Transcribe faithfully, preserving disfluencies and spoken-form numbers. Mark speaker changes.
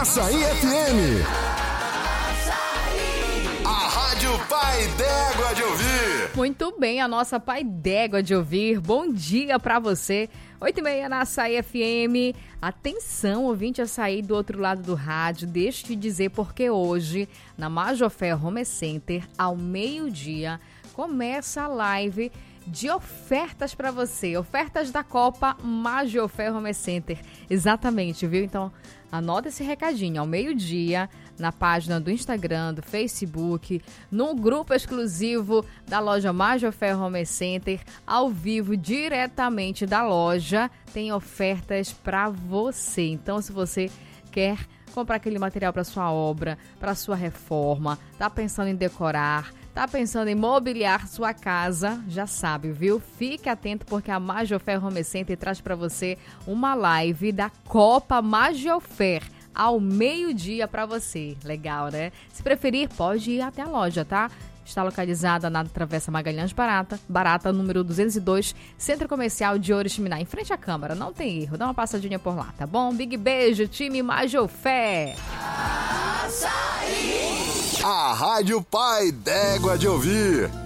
Speaker 1: Açaí F M. A Rádio Pai d'Égua de Ouvir.
Speaker 2: Muito bem, a nossa Pai d'Égua de Ouvir. Bom dia pra você. oito e meia na Açaí F M. Atenção, ouvinte Açaí do outro lado do rádio. Deixa eu te dizer porque hoje, na Majofé Home Center, ao meio-dia, começa a live de ofertas para você. Ofertas da Copa Majofé Home Center. Exatamente, viu? Então, anota esse recadinho. Ao meio-dia, na página do Instagram, do Facebook, no grupo exclusivo da loja Majofé Home Center, ao vivo, diretamente da loja, tem ofertas para você. Então, se você quer comprar aquele material para sua obra, para sua reforma, tá pensando em decorar, tá pensando em mobiliar sua casa, já sabe, viu? Fique atento porque a Majofé Home Center traz para você uma live da Copa Majofé ao meio-dia para você. Legal, né? Se preferir, pode ir até a loja, tá? Está localizada na Travessa Magalhães Barata, Barata, número duzentos e dois, Centro Comercial de Oriximiná, em frente à Câmara. Não tem erro, dá uma passadinha por lá, tá bom? Big beijo, time Majofé!
Speaker 1: A Rádio Pai d'Égua de Ouvir.